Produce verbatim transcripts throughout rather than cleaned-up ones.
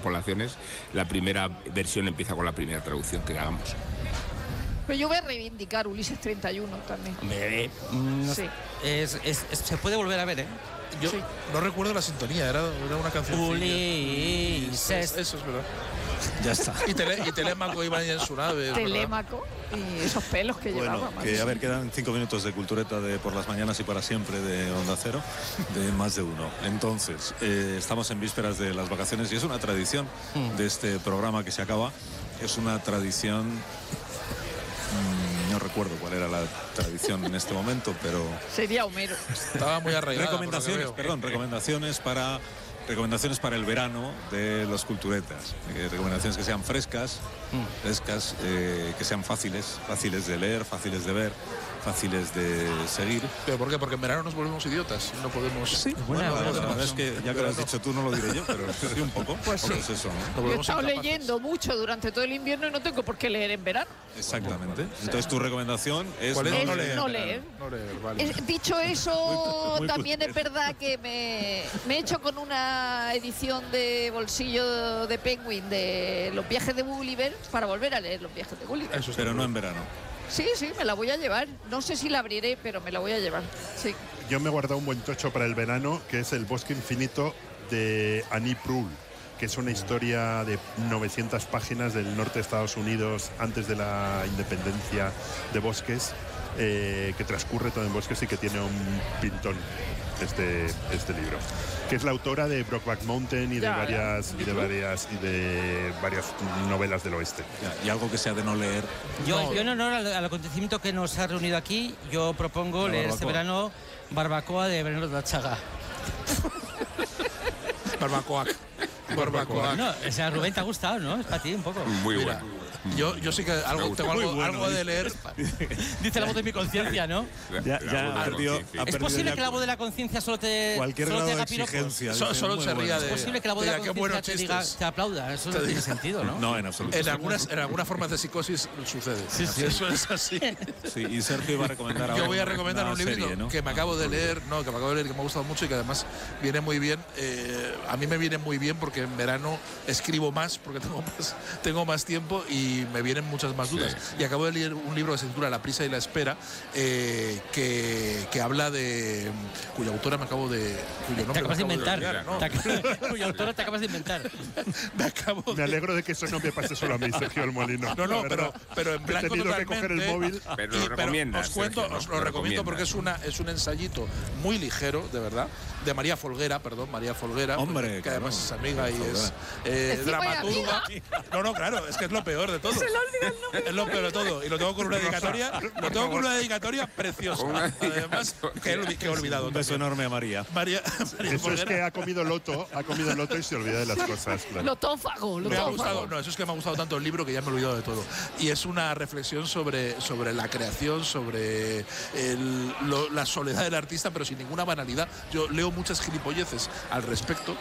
extrapolaciones. La primera versión empieza con la primera traducción que hagamos. Pero yo voy a reivindicar Ulises treinta y uno también. Hombre, no, Sí. es, es, es, se puede volver a ver, ¿eh? Yo Sí. no recuerdo la sintonía, era, era una canción. Ulises. Eso es verdad. Ya está. Y, tele, y Telémaco iba ahí en su nave. ¿verdad? Telémaco y esos pelos que Bueno, llevaba. que a ver, quedan cinco minutos de cultureta de por las mañanas y para siempre de Onda Cero, de más de uno. Entonces, eh, estamos en vísperas de las vacaciones y es una tradición de este programa que se acaba. Es una tradición, mmm, no recuerdo cuál era la tradición en este momento, pero... Sería Homero. Estaba muy arraigada. Recomendaciones, perdón, recomendaciones para... Recomendaciones para el verano de los culturetas. Eh, recomendaciones que sean frescas, frescas, eh, que sean fáciles, fáciles de leer, fáciles de ver, fáciles de seguir. ¿Pero por qué? Porque en verano nos volvemos idiotas. No podemos. Sí, bueno, buena, la buena verdad es que ya que lo has dicho tú no lo diré yo, pero sí un poco. Pues sí. es eso, ¿no? Nos Yo he volvemos estado incapaces. leyendo mucho durante todo el invierno y no tengo por qué leer en verano. Exactamente. Entonces tu recomendación es ¿Cuál es? Es No leer. no leer. No leer, vale. Eh, Dicho eso, Muy- muy también es verdad que me, me he hecho con una edición de bolsillo de Penguin de Los viajes de Gulliver para volver a leer Los viajes de Gulliver. Eso está pero no bien. en verano. Sí, sí, me la voy a llevar. No sé si la abriré, pero me la voy a llevar. Sí. Yo me he guardado un buen tocho para el verano, que es El bosque infinito de Annie Proulx, que es una historia de novecientas páginas del norte de Estados Unidos antes de la independencia de bosques, eh, que transcurre todo en bosques y que tiene un pintón este, este libro, que es la autora de Brokeback Mountain y de Ya, varias ya. y de varias y de varias novelas del oeste. Ya, y algo que sea de no leer. Yo, No. yo en honor al, al acontecimiento que nos ha reunido aquí, yo propongo La leer este barbacoa. verano Barbacoa de Veneno de la Chaga. Barbacoa. Barbacoa. No, o sea, Rubén, te ha gustado, ¿no? Es para ti un poco. Muy Mira, bueno. yo, yo sí que algo, tengo algo, algo de leer. Dice la voz de mi conciencia, ¿no? Ya, La ya voz de la perdió- conciencia. ha ¿Es perdido posible ya que la voz de la conciencia solo te, cualquier solo grado te de haga piropos? exigencia. So- Dice, solo muy se bueno. ría ¿Es de- posible que la voz de la Diga, qué conciencia buenos te diga, chistes. te aplauda? Eso no Te tiene diga. sentido, ¿no? No, en absoluto. En algunas, en algunas formas de psicosis sucede. Sí, sí. Eso es así. Sí, y Sergio iba a recomendar ahora Yo voy a una- recomendar una un librito serie, ¿no? que me acabo de leer, no, que me acabo de leer, que me ha gustado mucho y que además viene muy bien. Eh, a mí me viene muy bien porque en verano escribo más, porque tengo más, tengo más tiempo y me vienen muchas más dudas. Sí. Y acabo de leer un libro que se titula La prisa y la espera, eh, que, que habla de... cuya autora me acabo de... Cuyo Te nombre acabas de me acabo inventar. olvidar, ¿no? Te ac- Cuya autora te acabas de inventar. Me acabo Me de... alegro de que eso no me pase solo a mí, Sergio El Molino. No, no, La pero, verdad. pero en He blanco tenido que totalmente. coger el móvil. Pero Y- lo recomiendas, os cuento, Sergio, ¿no? os lo Lo recomiendo porque recomiendas. es una es un ensayito muy ligero, de verdad, de María Folguera, perdón, María Folguera, Hombre, que claro. además es amiga y es eh, Encima dramaturga. No, no, claro, es que es lo peor de todo. Se le olvida el nombre. Es lo peor de todo. Y lo tengo con una dedicatoria, lo tengo con una dedicatoria preciosa. Con una Además, que he, olvi- que he olvidado. Un beso también. enorme a María. María, María Eso es Folguera. que ha comido loto, ha comido loto y se olvida de las cosas. Claro. Lotófago, Me ha lotófago. gustado, no, eso es que me ha gustado tanto el libro que ya me he olvidado de todo. Y es una reflexión sobre, sobre la creación, sobre el- lo- la soledad del artista, pero sin ninguna banalidad. Yo leo muchas gilipolleces al respecto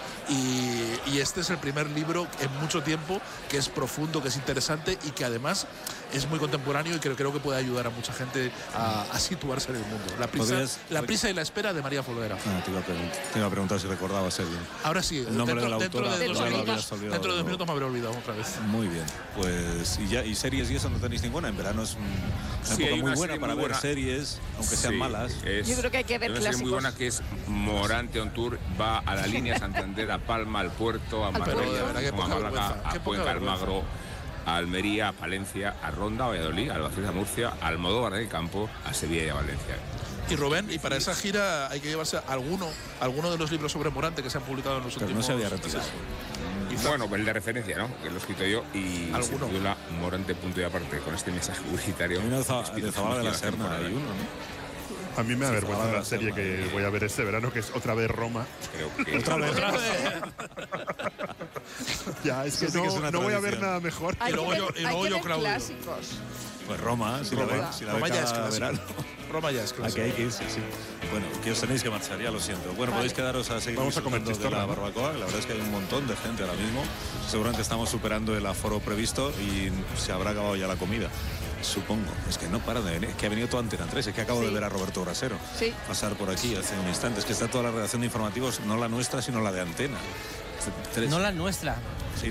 y, y este es el primer libro en mucho tiempo que es profundo, que es interesante y que además es muy contemporáneo y que creo que puede ayudar a mucha gente a, a situarse en el mundo. La prisa, ¿Podrías- la prisa y la espera de María Folguera. Ah, te, iba a preguntar, te iba a preguntar si recordabas el... Ahora sí, El nombre dentro, de la dentro autora, de dos ya lo minutos, habías olvidado, dentro de dos ¿no? minutos me habré olvidado otra vez. Muy bien, pues y ya y series y eso no tenéis ninguna. En verano es una Sí, hay época muy una buena serie para muy ver buena. series, aunque sean Sí, malas. es- Yo creo que hay que ver es una serie muy clásicos. buena que es Morante on Tour, va a la línea Santander, a Palma, al Puerto, a Al Marbella, Puerto. De verdad, qué a poca Málaga, vergüenza, qué a poca Cuenca, al vergüenza. Magro, a Almería, a Palencia, a Ronda, a Valladolid, a Albacete, a Murcia, a Almodóvar del Campo, a Sevilla y a Valencia. Y Rubén, y para esa gira hay que llevarse alguno, alguno de los libros sobre Morante que se han publicado en los Pero no últimos se había retirado. Quizá. Bueno, pues el de referencia, ¿no? Que lo he escrito yo y se ¿Alguno? titula Morante punto y aparte, con este mensaje publicitario. Hay uno de, Za- Espíritu de Zabala de la Nacional Serna, hay temporal. uno, ¿no? A mí me Sí, avergüenza Zabala la serie Serna, que eh. voy a ver este verano, que es otra vez Roma. Creo que Otra vez. Otra vez. Ya, es que Eso sí que es no, una no voy a ver tradición. nada mejor. Hay Y luego que yo- ver, y hay luego que yo, ver Claudio. clásicos. Pues Roma, si la Roma. ve, si la Roma ve ya es cada clásico. verano. Roma ya es Aquí clásico. hay que irse, sí. Bueno, que os tenéis que marchar, ya lo siento. Bueno, Vale. podéis quedaros a seguir Vamos a comer disfrutando de la chistorra, ¿no? barbacoa. La verdad es que hay un montón de gente ahora mismo. Seguramente estamos superando el aforo previsto y se habrá acabado ya la comida. Supongo. Es que no para de venir. Es que ha venido toda Antena tres. Es que acabo Sí. de ver a Roberto Brasero Sí. pasar por aquí hace un instante. Es que está toda la redacción de informativos, no la nuestra, sino la de Antena. Tres. No la nuestra. Sí,